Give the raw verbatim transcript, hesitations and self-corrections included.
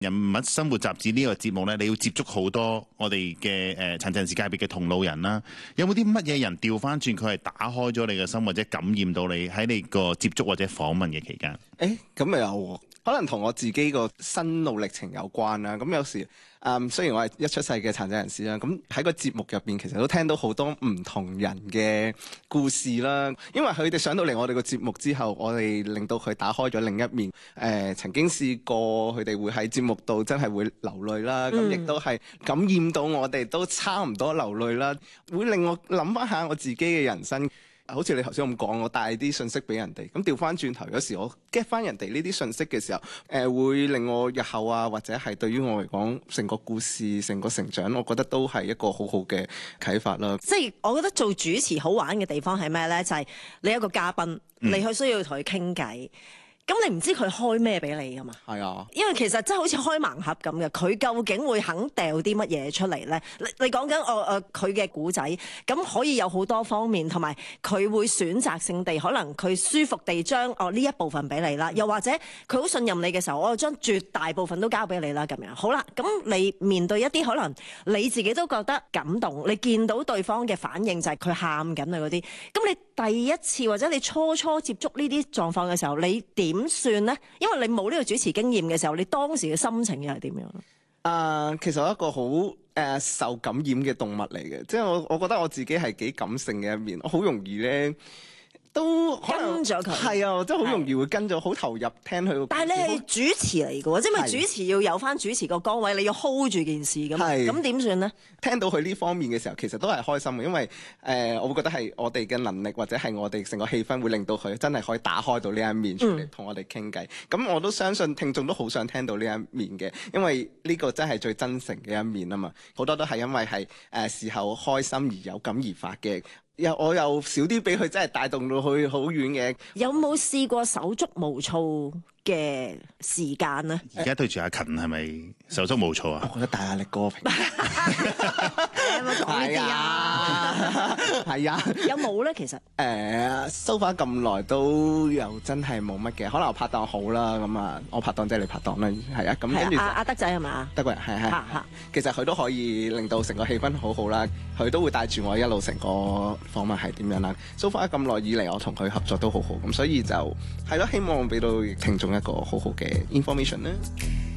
人物生活雜誌呢個節目呢，你要接觸好多我哋嘅誒殘疾人士界別嘅同路人啦。有冇啲乜嘢人調翻轉佢係打開咗你嘅心，或者感染到你喺你個接觸或者訪問嘅期間？ 誒咁咪有喎，可能同我自己個心路歷程有關啦。咁有時誒、嗯，雖然我係一出世嘅殘疾人士啦，咁喺個節目入邊其實都聽到好多唔同人嘅故事啦。因為佢哋上到嚟我哋個節目之後，我哋令到佢打開咗另一面。誒、呃、曾經試過佢哋會喺節目度真係會流淚啦，咁亦、嗯、都係感染到我哋都差唔多流淚啦，會令我諗翻下我自己嘅人生。好似你頭先咁講，我帶啲信息俾人哋，咁調翻轉頭，有時我 get 翻人哋呢啲信息嘅時候，誒、呃、會令我日後啊，或者係對於我嚟講，成個故事、成個成長，我覺得都係一個好好嘅啟發啦。 即係我覺得做主持好玩嘅地方係咩呢？就係、是、你一個嘉賓，嗯、你去需要同佢傾偈。咁你唔知佢開咩俾你噶嘛？係啊，因為其實真係好似開盲盒咁嘅，佢究竟會肯掉啲乜嘢出嚟咧？你你講緊我誒佢嘅故仔，咁可以有好多方面，同埋佢會選擇性地，可能佢舒服地將哦呢一部分俾你啦，又或者佢好信任你嘅時候，我就將絕大部分都交俾你啦，咁樣好啦。咁你面對一啲可能你自己都覺得感動，你見到對方嘅反應就係佢喊緊啊嗰啲，咁你第一次或者你初初接觸呢啲狀況嘅時候，你點算呢？因為你冇呢個主持經驗嘅時候，你當時嘅心情又係點樣？ 啊、呃，其實我一個好誒、呃、受感染嘅動物嚟嘅，即係我我覺得我自己係幾感性嘅一面，我好容易咧。都跟咗佢，係啊，真係好容易會跟咗，好投入聽佢。但係你係主持嚟嘅喎，即係咪主持要有翻主持個崗位，你要 hold 住件事咁，咁點算呢？聽到佢呢方面嘅時候，其實都係開心嘅，因為誒、呃，我會覺得係我哋嘅能力或者係我哋成個氣氛會令到佢真係可以打開到呢一面出嚟同、嗯、我哋傾偈。咁我都相信聽眾都好想聽到呢一面嘅，因為呢個真係最真誠嘅一面啊嘛。好多都係因為係誒、呃、時候開心而有感而發嘅。又我又少啲俾佢真係帶動到去好遠嘅。有冇試過手足無措嘅時間呢？ 而家對住阿勤係咪手足無措啊？ 我覺得大壓力過平。有冇講呢啲啊？係啊。有冇咧？其實誒，so far咁耐都又真係冇乜嘅。可能我拍檔好啦，咁啊，我拍檔即係你拍檔啦，係啊。咁跟住阿阿德仔係嘛？德國人係係。其實佢都可以令到成個氣氛好好啦。佢都會帶住我一路成個訪問係點樣啦。so far 咁耐以嚟，我同佢合作都好好，咁所以就係咯，希望俾到聽眾一個好好嘅 information 啦。